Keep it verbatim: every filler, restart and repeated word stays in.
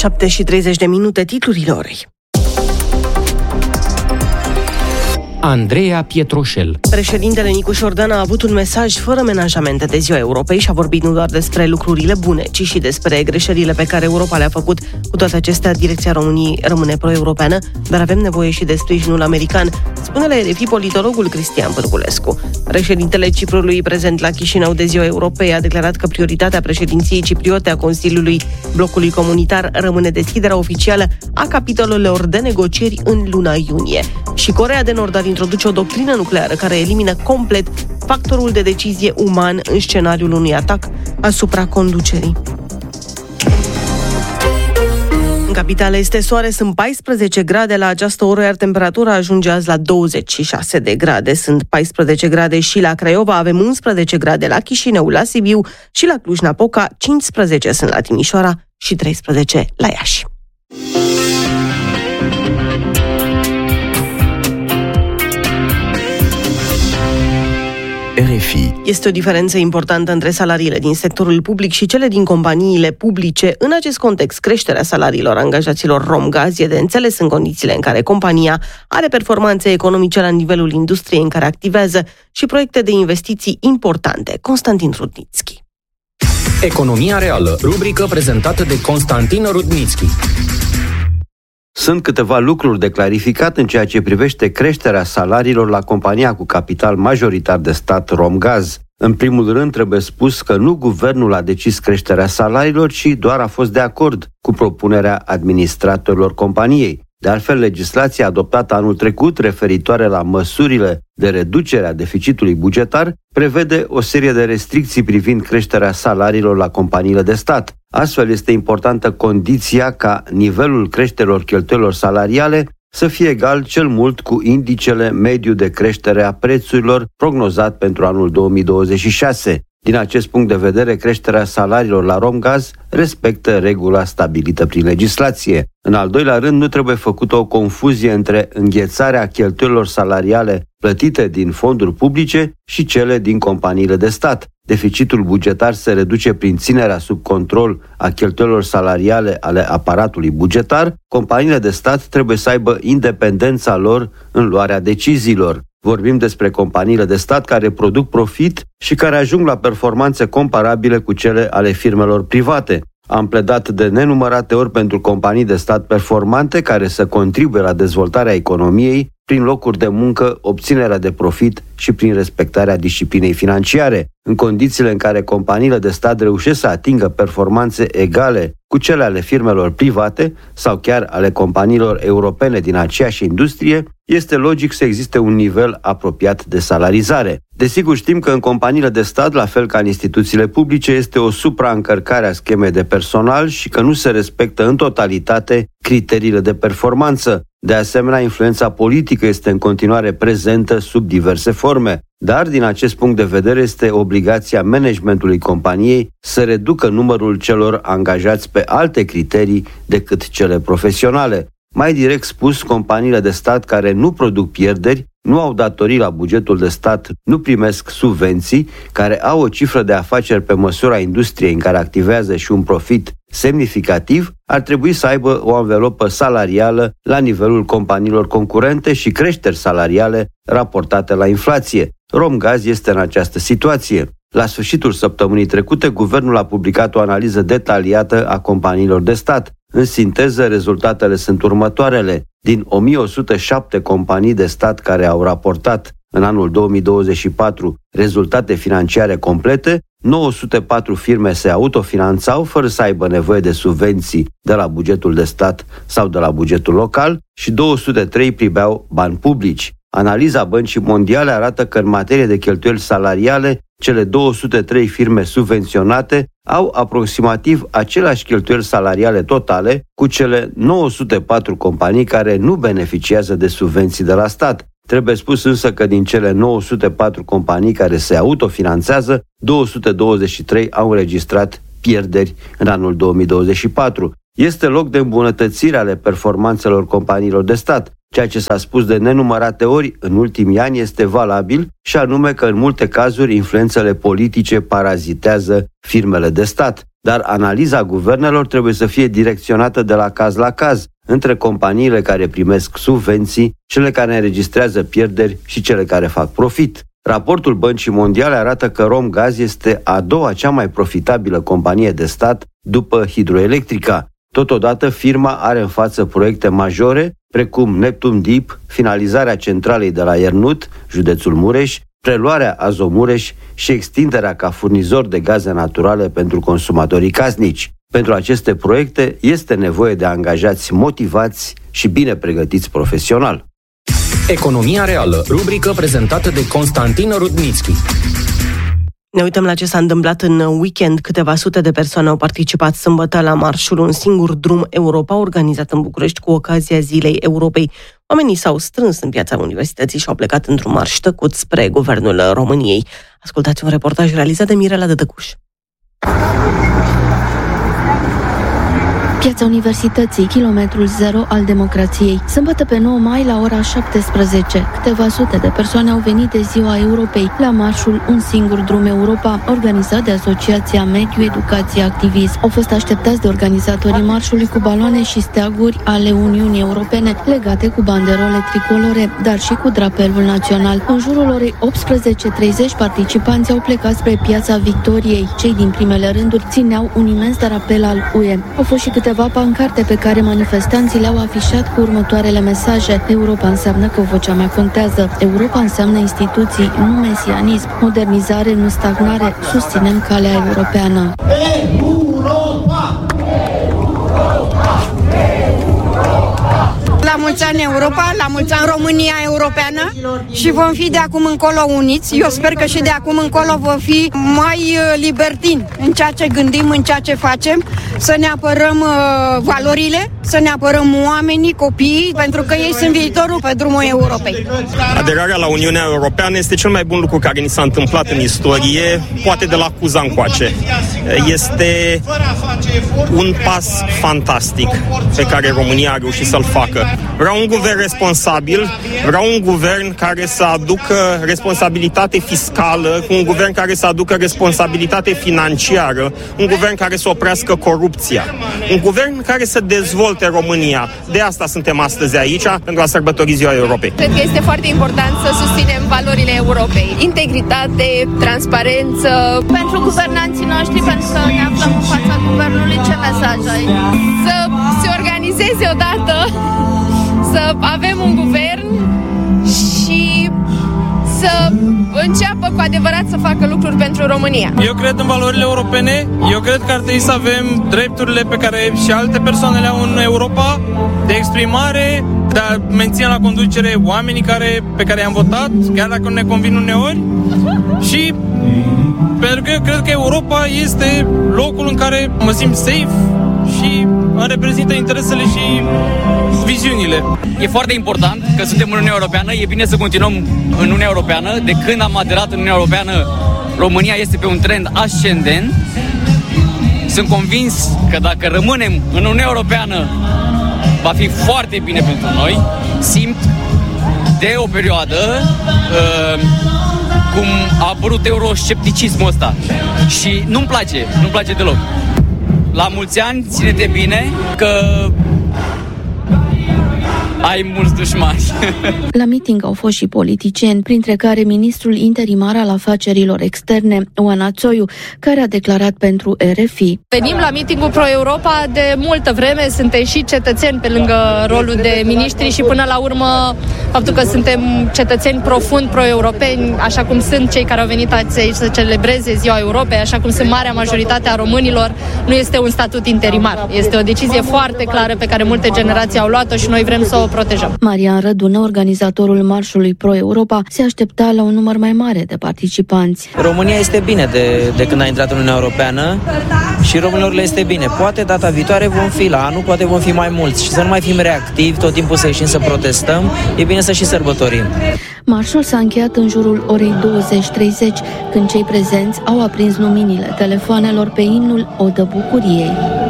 șapte și treizeci de minute, titlurile orei. Andreea Pietroșel. Președintele Nicu Șordan a avut un mesaj fără menajamente de Ziua Europei și a vorbit nu doar despre lucrurile bune, ci și despre greșelile pe care Europa le-a făcut. Cu toate acestea, direcția României rămâne pro-europeană, dar avem nevoie și de sprijinul american, spune la R F I politologul Cristian Pârgulescu. Președintele Ciprului, prezent la Chișinău de Ziua Europei, a declarat că prioritatea președinției cipriote a Consiliului Blocului Comunitar rămâne deschiderea oficială a capitolelor de negocieri în luna iunie. Și Coreea de Nord ar introduce o doctrină nucleară care elimină complet factorul de decizie uman în scenariul unui atac asupra conducerii. În capitală este soare, sunt paisprezece grade la această oră, iar temperatura ajunge azi la douăzeci și șase de grade. Sunt paisprezece grade și la Craiova, avem unsprezece grade la Chișinău, la Sibiu și la Cluj-Napoca, cincisprezece sunt la Timișoara și treisprezece la Iași. R F I. Este o diferență importantă între salariile din sectorul public și cele din companiile publice. În acest context, creșterea salariilor angajaților Romgaz e de înțeles în condițiile în care compania are performanțe economice la nivelul industriei în care activează și proiecte de investiții importante. Constantin Rudnitski. Economia reală, rubrică prezentată de Constantin Rudnitski. Sunt câteva lucruri de clarificat în ceea ce privește creșterea salariilor la compania cu capital majoritar de stat Romgaz. În primul rând, trebuie spus că nu guvernul a decis creșterea salariilor, ci doar a fost de acord cu propunerea administratorilor companiei. De altfel, legislația adoptată anul trecut, referitoare la măsurile de reducere a deficitului bugetar, prevede o serie de restricții privind creșterea salariilor la companiile de stat. Astfel, este importantă condiția ca nivelul creșterilor cheltuielilor salariale să fie egal cel mult cu indicele mediu de creștere a prețurilor prognozat pentru anul două mii douăzeci și șase. Din acest punct de vedere, creșterea salariilor la Romgaz respectă regula stabilită prin legislație. În al doilea rând, nu trebuie făcută o confuzie între înghețarea cheltuielilor salariale plătite din fonduri publice și cele din companiile de stat. Deficitul bugetar se reduce prin ținerea sub control a cheltuielilor salariale ale aparatului bugetar. Companiile de stat trebuie să aibă independența lor în luarea deciziilor. Vorbim despre companiile de stat care produc profit și care ajung la performanțe comparabile cu cele ale firmelor private. Am pledat de nenumărate ori pentru companii de stat performante care să contribuie la dezvoltarea economiei prin locuri de muncă, obținerea de profit și prin respectarea disciplinei financiare. În condițiile în care companiile de stat reușesc să atingă performanțe egale cu cele ale firmelor private sau chiar ale companiilor europene din aceeași industrie, este logic să existe un nivel apropiat de salarizare. Desigur, știm că în companiile de stat, la fel ca în instituțiile publice, este o supraîncărcare a schemei de personal și că nu se respectă în totalitate criteriile de performanță. De asemenea, influența politică este în continuare prezentă sub diverse forme, dar din acest punct de vedere este obligația managementului companiei să reducă numărul celor angajați pe alte criterii decât cele profesionale. Mai direct spus, companiile de stat care nu produc pierderi, nu au datorii la bugetul de stat, nu primesc subvenții, care au o cifră de afaceri pe măsura industriei în care activează și un profit semnificativ, ar trebui să aibă o anvelopă salarială la nivelul companiilor concurente și creșteri salariale raportate la inflație. Romgaz este în această situație. La sfârșitul săptămânii trecute, guvernul a publicat o analiză detaliată a companiilor de stat. În sinteză, rezultatele sunt următoarele. Din o mie o sută șapte companii de stat care au raportat în anul două mii douăzeci și patru rezultate financiare complete, nouă sute patru firme se autofinanțau fără să aibă nevoie de subvenții de la bugetul de stat sau de la bugetul local și două sute trei primeau bani publici. Analiza Băncii Mondiale arată că în materie de cheltuieli salariale, cele două sute trei firme subvenționate au aproximativ aceleași cheltuieli salariale totale cu cele nouă sute patru companii care nu beneficiază de subvenții de la stat. Trebuie spus însă că din cele nouă sute patru companii care se autofinanțează, două sute douăzeci și trei au înregistrat pierderi în anul două mii douăzeci și patru. Este loc de îmbunătățire ale performanțelor companiilor de stat. Ceea ce s-a spus de nenumărate ori în ultimii ani este valabil și anume că în multe cazuri influențele politice parazitează firmele de stat. dar analiza guvernelor trebuie să fie direcționată de la caz la caz, între companiile care primesc subvenții, cele care înregistrează pierderi și cele care fac profit. Raportul Băncii Mondiale arată că Romgaz este a doua cea mai profitabilă companie de stat după Hidroelectrica. Totodată, firma are în față proiecte majore, precum Neptun Deep, finalizarea centralei de la Iernut, județul Mureș, preluarea Azomureș și extinderea ca furnizor de gaze naturale pentru consumatorii casnici. Pentru aceste proiecte este nevoie de angajați motivați și bine pregătiți profesional. Economia reală, rubrică prezentată de Constantin Rudnitschi. Ne uităm la ce s-a întâmplat în weekend. Câteva sute de persoane au participat sâmbătă la marșul Un singur drum Europa, organizat în București cu ocazia Zilei Europei. Oamenii s-au strâns în piața Universității și au plecat într-un marș tăcut spre Guvernul României. Ascultați un reportaj realizat de Mirela Dădăcuș. Piața Universității, kilometrul zero al democrației. Sâmbătă pe nouă mai la ora șaptesprezece, câteva sute de persoane au venit de Ziua Europei la marșul Un singur drum Europa, organizat de Asociația Mediu Educație Activism. Au fost așteptați de organizatorii marșului cu baloane și steaguri ale Uniunii Europene legate cu banderole tricolore, dar și cu drapelul național. În jurul orei optsprezece treizeci, participanții au plecat spre Piața Victoriei. Cei din primele rânduri țineau un imens drapel al U E. Au fost și câteva pancarte pe care manifestanții le-au afișat cu următoarele mesaje. Europa înseamnă că vocea mea contează. Europa înseamnă instituții, nu mesianism. Modernizare, nu stagnare. Susținem calea europeană. Europa! La mulți ani Europa, la mulți ani România europeană și vom fi de acum încolo uniți. Eu sper că și de acum încolo vom fi mai libertini în ceea ce gândim, în ceea ce facem, să ne apărăm uh, valorile, să ne apărăm oamenii, copiii, pentru că ei sunt viitorul pe drumul Europei. Aderarea la Uniunea Europeană este cel mai bun lucru care ni s-a întâmplat în istorie, poate de la Cuza încoace. Este un pas fantastic pe care România a reușit să-l facă. Vreau un guvern responsabil, vreau un guvern care să aducă responsabilitate fiscală, un guvern care să aducă responsabilitate financiară, un guvern care să oprească corupția, un guvern care să dezvolte România. De asta suntem astăzi aici, pentru a sărbători Ziua Europei. Cred că este foarte important să susținem valorile Europei. Integritate, transparență. Pentru guvernanții noștri, pentru că ne aflăm în fața guvernului, ce mesaj ai? Să se organizeze odată, să avem un guvern și să înceapă cu adevărat să facă lucruri pentru România. Eu cred în valorile europene, eu cred că ar trebui să avem drepturile pe care și alte persoane le au în Europa, de exprimare, de a menține la conducere oamenii care, pe care i-am votat, chiar dacă nu ne convin uneori. Și pentru că eu cred că Europa este locul în care mă simt safe și îmi reprezintă interesele și viziunile. E foarte important că suntem în Uniunea Europeană, e bine să continuăm în Uniunea Europeană. De când am aderat în Uniunea Europeană, România este pe un trend ascendent. Sunt convins că dacă rămânem în Uniunea Europeană, va fi foarte bine pentru noi. Simt de o perioadă uh, cum a apărut euroscepticismul ăsta și nu-mi place, nu-mi place deloc. La mulți ani, ține-te bine că ai mulți dușmani. La meeting au fost și politicieni, printre care ministrul interimar al afacerilor externe, Oana Țoiu, care a declarat pentru R F I. Venim la meetingul Pro-Europa de multă vreme, suntem și cetățeni pe lângă rolul de miniștri și până la urmă faptul că suntem cetățeni profund pro-europeni, așa cum sunt cei care au venit aici să celebreze Ziua Europei, așa cum sunt marea majoritate a românilor, nu este un statut interimar. Este o decizie foarte clară pe care multe generații au luat-o și noi vrem să o protejăm. Marian Rădună, organizatorul marșului Pro-Europa, se aștepta la un număr mai mare de participanți. România este bine de, de când a intrat în Uniunea Europeană și românilor le este bine. Poate data viitoare vom fi la anul, poate vom fi mai mulți și să nu mai fim reactivi, tot timpul să ieșim să protestăm, e bine să și sărbătorim. Marșul s-a încheiat în jurul orei douăzeci treizeci, când cei prezenți au aprins luminile telefoanelor pe imnul Odă Bucuriei.